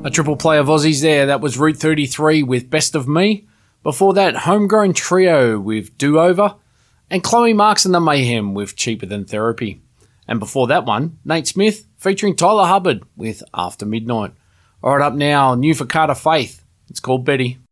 A triple play of Aussies there. That was Route 33 with Best of Me. Before that, Homegrown Trio with Do Over. And Chloe Marks and the Mayhem with Cheaper Than Therapy. And before that one, Nate Smith featuring Tyler Hubbard with After Midnight. All right, up now, new for Carter Faith. It's called Betty.